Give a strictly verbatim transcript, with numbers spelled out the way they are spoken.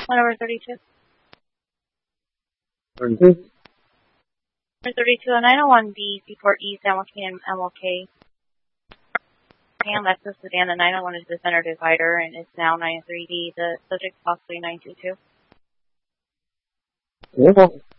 One over thirty-two. thirty-two. Number thirty-two oh nine oh one B, Seaport East, M L K and M L K. And Lexus sedan, the nine oh one is the center divider, and it's now nine three D. The subject possibly nine two two. Beautiful.